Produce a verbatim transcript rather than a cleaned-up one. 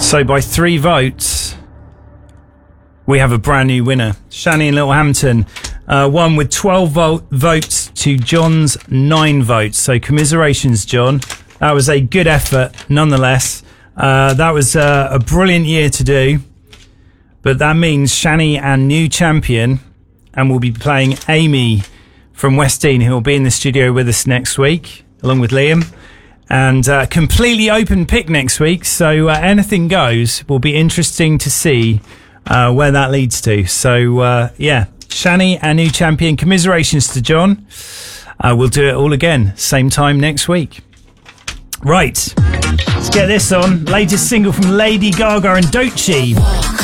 So by three votes, we have a brand new winner. Shani in Littlehampton uh, won with twelve vo- votes to John's nine votes. So commiserations, John. That was a good effort, nonetheless. Uh, that was uh, a brilliant year to do. But that means Shani, our new champion, and we'll be playing Amy from West Dean, who will be in the studio with us next week, along with Liam. And uh, completely open pick next week, so uh, anything goes. Will be interesting to see uh, where that leads to. So, uh, yeah, Shani, our new champion. Commiserations to John. Uh, we'll do it all again, same time next week. Right, let's get this on. Latest single from Lady Gaga and Doechii.